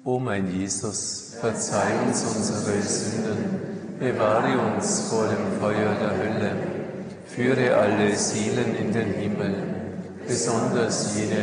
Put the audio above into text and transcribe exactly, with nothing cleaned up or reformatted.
O mein Jesus, verzeih uns unsere Sünden, bewahre uns vor dem Feuer der Hölle, führe alle Seelen in den Himmel, besonders jene,